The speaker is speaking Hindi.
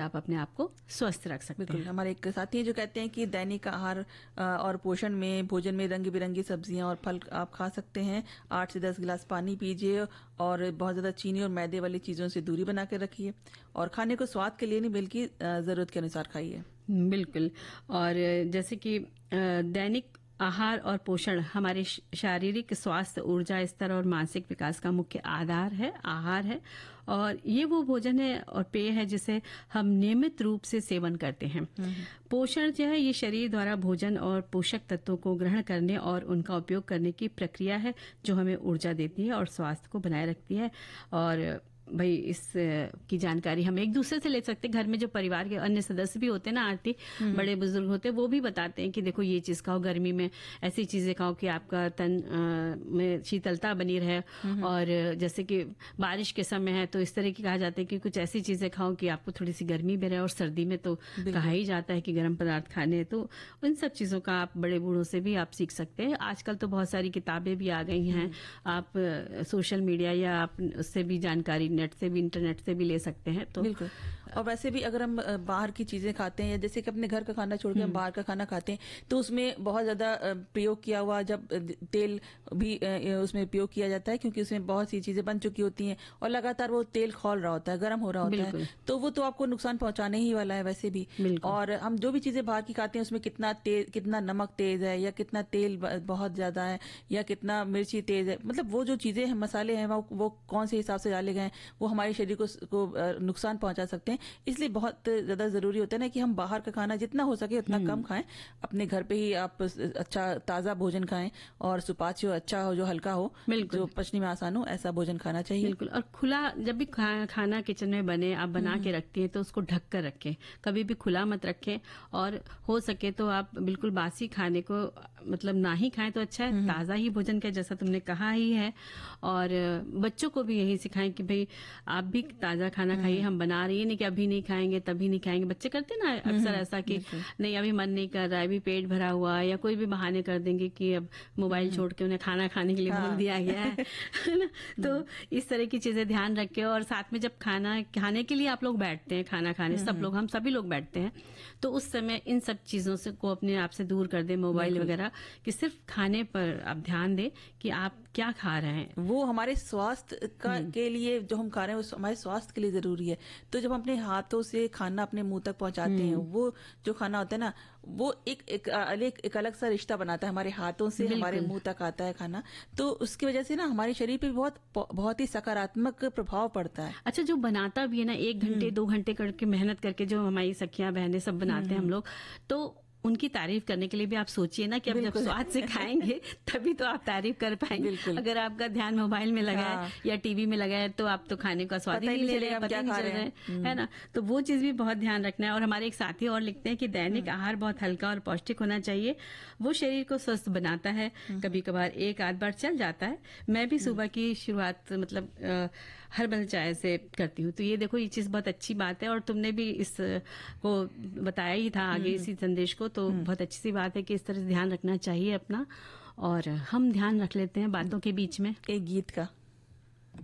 आप अपने आप को स्वस्थ रख सकते बिल्कुल। हैं। हमारे एक साथी हैं जो कहते हैं कि दैनिक आहार और पोषण में भोजन में रंग बिरंगी सब्जियां और फल आप खा सकते हैं। 8 से 10 गिलास पानी पीजिए और बहुत ज्यादा चीनी और मैदे वाली चीजों से दूरी बना कर रखिए और खाने को स्वाद के लिए नहीं बल्कि जरूरत के अनुसार खाइए। बिल्कुल। और जैसे कि दैनिक आहार और पोषण हमारे शारीरिक स्वास्थ्य, ऊर्जा स्तर और मानसिक विकास का मुख्य आधार है, आहार है। और ये वो भोजन है और पेय है जिसे हम नियमित रूप से सेवन करते हैं। पोषण जो है ये शरीर द्वारा भोजन और पोषक तत्वों को ग्रहण करने और उनका उपयोग करने की प्रक्रिया है जो हमें ऊर्जा देती है और स्वास्थ्य को बनाए रखती है। और भाई इस की जानकारी हम एक दूसरे से ले सकते हैं। घर में जो परिवार के अन्य सदस्य भी होते हैं ना, आरती, बड़े बुजुर्ग होते हैं, वो भी बताते हैं कि देखो ये चीज खाओ, गर्मी में ऐसी चीजें खाओ कि आपका तन में शीतलता बनी रहे। और जैसे कि बारिश के समय है तो इस तरह की कहा जाता है कि कुछ ऐसी चीजें खाओ कि आपको थोड़ी सी गर्मी भी रहे। और सर्दी में तो कहा ही जाता है कि गर्म पदार्थ खाने। तो उन सब चीजों का आप बड़े बूढ़ों से भी आप सीख सकते हैं। आजकल तो बहुत सारी किताबें भी आ गई हैं, आप सोशल मीडिया या आप उससे भी जानकारी नेट से भी, इंटरनेट से भी ले सकते हैं। तो बिल्कुल। और वैसे भी अगर हम बाहर की चीजें खाते हैं या जैसे कि अपने घर का खाना छोड़ के हम बाहर का खाना खाते हैं तो उसमें बहुत ज्यादा प्रयोग किया हुआ जब तेल भी उसमें उपयोग किया जाता है, क्योंकि उसमें बहुत सी चीजें बन चुकी होती हैं और लगातार वो तेल खौल रहा होता है, गर्म हो रहा होता है, तो वो तो आपको नुकसान पहुंचाने ही वाला है वैसे भी। और हम जो भी चीजें बाहर की खाते हैं उसमें कितना नमक तेज है या कितना तेल बहुत ज्यादा है या कितना मिर्ची तेज है, मतलब वो जो चीजें हैं, मसाले हैं, वो कौन से हिसाब से डाले गए हैं, वो हमारे शरीर को नुकसान पहुंचा सकते हैं। इसलिए बहुत ज्यादा जरूरी होता है ना कि हम बाहर का खाना जितना हो सके उतना कम खाएं। अपने घर पे ही आप अच्छा ताजा भोजन खाएं और सुपाच्य अच्छा हो, जो हल्का हो, जो पचने में आसान हो, ऐसा भोजन खाना चाहिए। बिल्कुल। और खुला जब भी खाना किचन में बने, आप बना के रखती हैं तो उसको ढक कर रखें, कभी भी खुला मत रखें। और हो सके तो आप बिल्कुल बासी खाने को मतलब ना ही खाएं तो अच्छा है, ताजा ही भोजन का जैसा तुमने कहा ही है। और बच्चों को भी यही सिखाएं कि भाई आप भी ताजा खाना खाइए, हम बना रही है नहीं कि अभी नहीं खाएंगे तभी नहीं खाएंगे। बच्चे करते ना अक्सर ऐसा कि नहीं अभी मन नहीं कर रहा है, अभी पेट भरा हुआ है, या कोई भी बहाने कर देंगे कि अब मोबाइल छोड़ के उन्हें खाना खाने के लिए बोल दिया गया है ना। तो इस तरह की चीजें ध्यान रखें। और साथ में जब खाना खाने के लिए आप लोग बैठते हैं, खाना खाने सब लोग, हम सभी लोग बैठते हैं, तो उस समय इन सब चीजों से को अपने आप से दूर कर दें, मोबाइल वगैरह, कि सिर्फ खाने पर आप ध्यान दें कि आप क्या खा रहे हैं। वो हमारे स्वास्थ्य के लिए जो हम खा रहे हैं वो हमारे स्वास्थ्य के लिए जरूरी है। तो जब हम अपने हाथों से खाना अपने मुंह तक पहुंचाते हैं, वो जो खाना होता है ना, वो एक अलग सा रिश्ता बनाता है, हमारे हाथों से हमारे मुंह तक आता है खाना। तो उसकी वजह से ना हमारे शरीर पे बहुत ही सकारात्मक प्रभाव पड़ता है। अच्छा, जो बनाता भी है ना 1 घंटे 2 घंटे करके मेहनत करके, जो हमारी सखियां बहनें सब बनाते हैं हम लोग, तो उनकी तारीफ करने के लिए भी आप सोचिए ना कि अब जब स्वाद से खाएंगे तभी तो आप तारीफ कर पाएंगे। अगर आपका ध्यान मोबाइल में लगा है या टीवी में लगा है तो आप तो खाने का स्वाद ही नहीं ले रहे हैं, पता नहीं चल रहा है ना। तो वो चीज भी बहुत ध्यान रखना है। और हमारे एक साथी और लिखते हैं कि दैनिक आहार बहुत हल्का और पौष्टिक होना चाहिए, वो शरीर को स्वस्थ बनाता है। कभी कभार एक आध बार चल जाता है। मैं भी सुबह की शुरुआत मतलब हर्बल चाय से करती हूँ। तो ये देखो, ये चीज बहुत अच्छी बात है और तुमने भी इस को बताया ही था आगे इसी संदेश को। तो बहुत अच्छी सी बात है कि इस तरह से ध्यान रखना चाहिए अपना। और हम ध्यान रख लेते हैं बातों के बीच में एक गीत का।